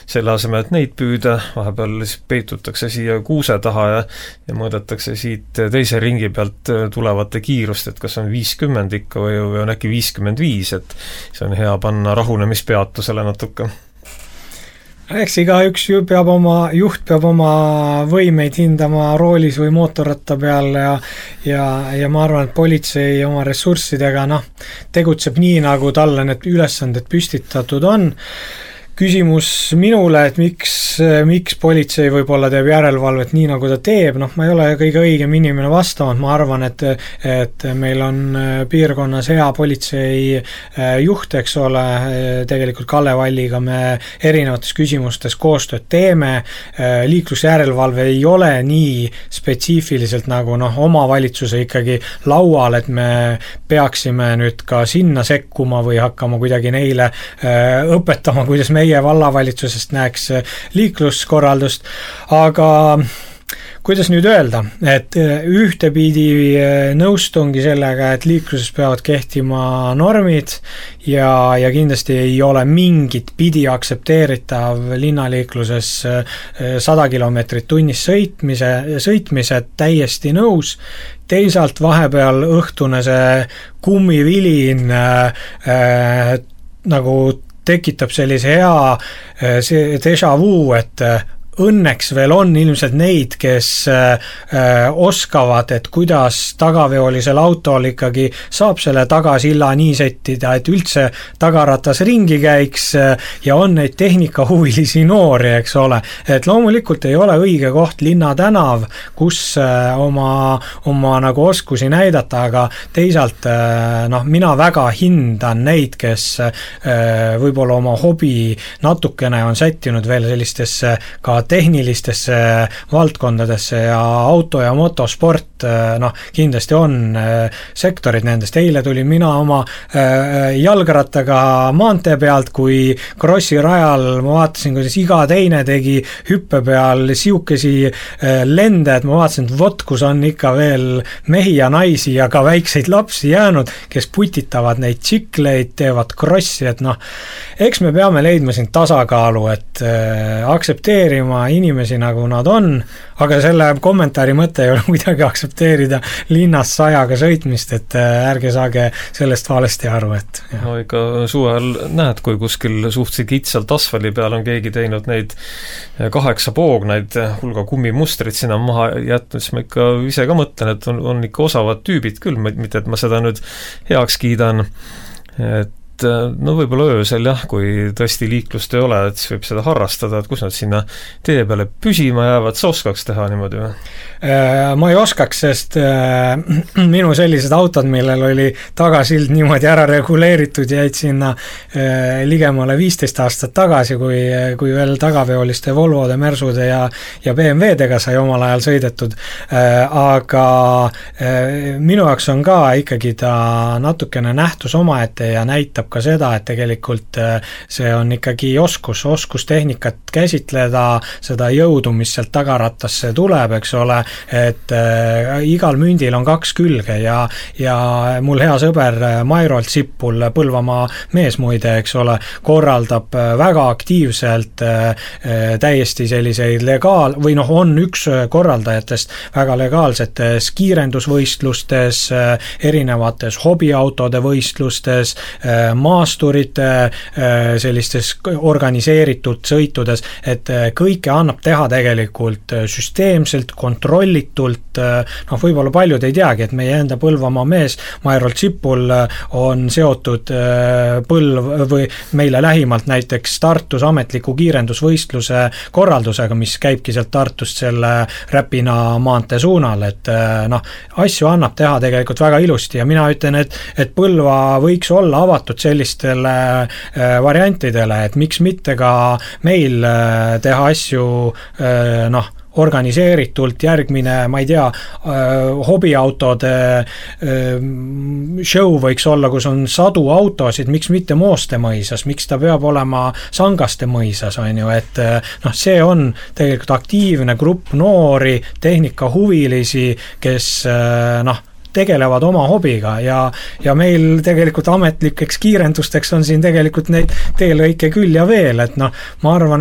selle asemel, et neid püüda, vahepeal peitutakse siia kuuse taha ja mõõdetakse siit teise ringi pealt tulevate kiirust, et kas on 50 ikka või on äkki 55, et see on hea panna rahunemispeatusele natuke. Eks igaüks juht peab oma võimeid hindama roolis või mootorratta peal ja ma arvan, et politsei oma ressurssidega tegutseb nii, nagu talle need ülesanded püstitatud on. Küsimus minule, et miks politsei võib-olla teeb järelevalvet nii, nagu ta teeb, ma ei ole kõige õigem inimene vastama, ma arvan, et meil on piirkonnas hea politsei juht, eks ole, tegelikult Kalle Valliga me erinevates küsimustes koostööd teeme, liiklusjärelevalve ei ole nii spetsiifiliselt nagu omavalitsuse ikkagi laual, et me peaksime nüüd ka sinna sekkuma või hakkama kuidagi neile õpetama, kuidas meie vallavalitsusest näeks liikluskorraldust, aga kuidas nüüd öelda, et ühtepidi nõustungi sellega, et liikluses peavad kehtima normid ja kindlasti ei ole mingit pidi aktsepteeritav linnaliikluses 100 kilomeetrit tunnis sõitmise täiesti nõus. Teisalt vahepeal õhtune see kummivilin nagu tekitab sellise hea déjà vu, et õnneks veel on ilmselt neid, kes oskavad, et kuidas tagaveolisel autol ikkagi saab selle tagasilla nii settida, et üldse tagaratas ringi käiks ja on neid tehnikahuvilisi noori, eks ole. Et loomulikult ei ole õige koht linnatänav, kus oma nagu oskusi näidata, aga teisalt mina väga hindan neid, kes võib-olla oma hobi natukene on sättinud veel sellistesse ka tehnilistesse valdkondadesse ja auto- ja motosport, kindlasti on sektorid nendest. Eile tulin mina oma jalgrattaga maantee pealt, kui krossi rajal ma vaatasin, kuidas iga teine tegi hüppe peal siukesi lende, et ma vaatasin, et vot, kus on ikka veel mehi ja naisi ja ka väikseid lapsi jäänud, kes putitavad neid tsikleid, teevad krossi, et eks me peame leidma siin tasakaalu, et aktsepteerima inimesi, nagu nad on, aga selle kommentaari mõte ei ole kuidagi aksepteerida linnas 100-ga sõitmist, et ärge saage sellest valesti aru, et jah. No ikka suvel näed, kui kuskil suhteliselt kitsalt asfali peal on keegi teinud neid 8 poognaid, hulga kummimustrit sinna maha jätnud, siis ma ikka ise ka mõtlen, et on ikka osavad tüübid küll, mitte et ma seda nüüd heaks kiidan, et võib-olla öösel jah, kui tõesti liiklust ei ole, et siis võib seda harrastada, et kus nad sinna tee peale püsima jäävad, sa oskaks teha niimoodi või? Ma ei oskaks, sest minu sellised autod, millel oli tagasild niimoodi ära reguleeritud, jäid sinna ligemale 15 aastat tagasi, kui veel tagaveoliste Volvode, Mersude ja BMW-dega sai omal ajal sõidetud, aga minu jaoks on ka ikkagi ta natukene nähtus omaette ja näitab ka seda, et tegelikult see on ikkagi oskus tehnikat käsitleda, seda jõudu, mis sealt tagarattasse tuleb, eks ole, et igal mündil on 2 külge ja mul hea sõber Mairolt Sippul, Põlvamaa mees muide, eks ole, korraldab väga aktiivselt täiesti selliseid on üks korraldajatest väga legaalsetes kiirendusvõistlustes, erinevates hobiautode võistlustes, maasturite sellistes organiseeritud sõitudes, et kõike annab teha tegelikult süsteemselt, kontrollitult, võib-olla paljud ei teagi, et meie enda Põlvamaa mees Mairolt Sippul on seotud või meile lähimalt näiteks Tartus ametliku kiirendusvõistluse korraldusega, mis käibki sealt Tartust selle Räpina maantee suunal, et asju annab teha tegelikult väga ilusti ja mina ütlen, et Põlva võiks olla avatud sellistele variantidele, et miks mitte ka meil teha asju organiseeritult, järgmine, ma ei tea, hobiautode show võiks olla, kus on 100 autosid, miks mitte Mooste mõisas, miks ta peab olema Sangaste mõisas, on ju, et see on tegelikult aktiivne grupp noori tehnikahuvilisi, kes tegelevad oma hobiga ja meil tegelikult ametlikeks kiirendusteks on siin tegelikult neid teelõike küll ja veel, et ma arvan,